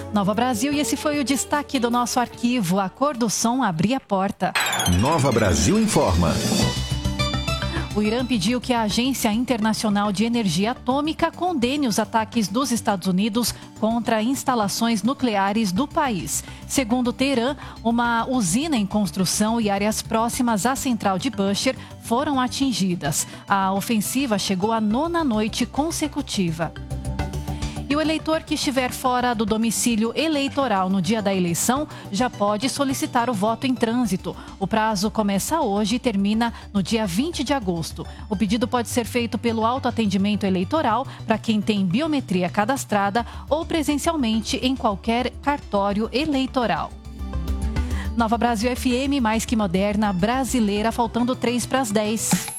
Nova Brasil, e esse foi o destaque do nosso arquivo. A cor do som abria a porta. Nova Brasil informa. O Irã pediu que a Agência Internacional de Energia Atômica condene os ataques dos Estados Unidos contra instalações nucleares do país. Segundo Teherã, uma usina em construção e áreas próximas à central de Bushehr foram atingidas. A ofensiva chegou à 9ª noite consecutiva. E o eleitor que estiver fora do domicílio eleitoral no dia da eleição já pode solicitar o voto em trânsito. O prazo começa hoje e termina no dia 20 de agosto. O pedido pode ser feito pelo autoatendimento eleitoral para quem tem biometria cadastrada ou presencialmente em qualquer cartório eleitoral. Nova Brasil FM, mais que moderna, brasileira, faltando 9:03.